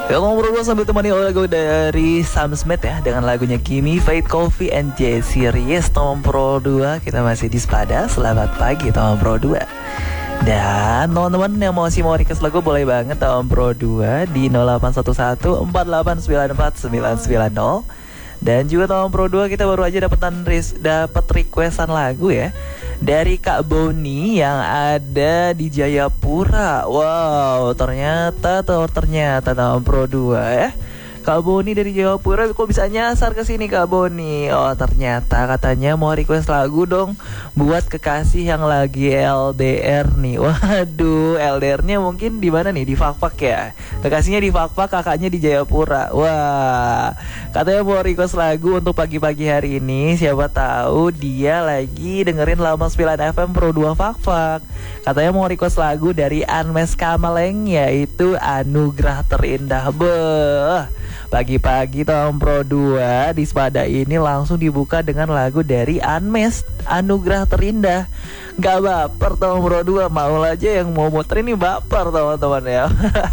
Ya ngobrol sambil temani oleh lagu dari Sam Smith ya, dengan lagunya Gimme Five Coffee and J Series Tom Pro 2. Kita masih di Spada. Selamat pagi Tom Pro 2. Dan teman-teman yang mau request lagu boleh banget Tom Pro 2 di 0811 4894 990. Dan juga Tom Pro 2 kita baru aja dapat requestan lagu ya dari Kak Boni yang ada di Jayapura. Wow, ternyata Tom Pro 2 ya. Kak Boni dari Jayapura, kok bisa nyasar ke sini Kak Boni? Oh, ternyata katanya mau request lagu dong buat kekasih yang lagi LDR nih. Waduh, LDR-nya mungkin di mana nih? Di Fakfak ya. Kekasihnya di Fakfak, kakaknya di Jayapura. Wah, katanya mau request lagu untuk pagi-pagi hari ini. Siapa tahu dia lagi dengerin Lama 9 FM Pro 2 Fakfak. Katanya mau request lagu dari Anmes Kamaleng, yaitu Anugerah Terindah. Beuh, pagi-pagi Tom Pro 2 di Spada ini langsung dibuka dengan lagu dari Anmes, Anugerah Terindah. Gak baper Tom Pro 2, mau aja yang mau muter ini baper teman-teman ya.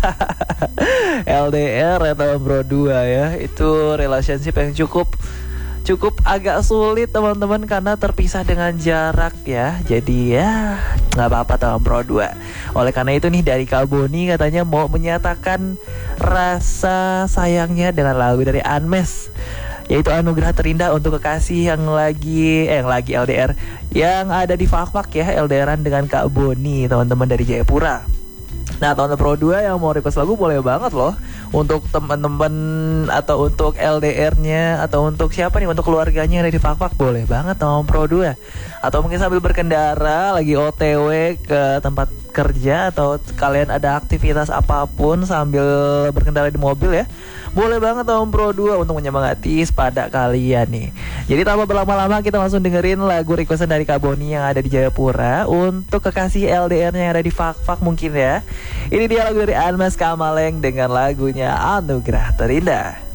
LDR ya Tom Pro 2 ya, itu relationship yang cukup agak sulit teman-teman karena terpisah dengan jarak ya. Jadi ya nggak apa-apa Tom Pro 2. Oleh karena itu nih dari Kak Boni katanya mau menyatakan rasa sayangnya dengan lagu dari Anmes, yaitu Anugerah Terindah untuk kekasih yang lagi LDR, yang ada di Fakfak ya, LDRan dengan Kak Boni teman-teman dari Jayapura. Nah, Tom Pro 2 yang mau request lagu boleh banget loh. Untuk teman-teman atau untuk LDR-nya atau untuk siapa nih, untuk keluarganya yang ada di Fakfak, boleh banget Tom Pro 2. Atau mungkin sambil berkendara lagi OTW ke tempat kerja, atau kalian ada aktivitas apapun sambil berkendara di mobil ya, boleh banget Tom Pro 2 untuk menyemangati Spada kalian nih. Jadi tanpa berlama-lama kita langsung dengerin lagu requestan dari Kak Boni yang ada di Jayapura untuk kekasih LDR-nya yang ada di Fakfak mungkin ya. Ini dia lagu dari Anmes Kamaleng dengan lagunya Anugerah Terindah.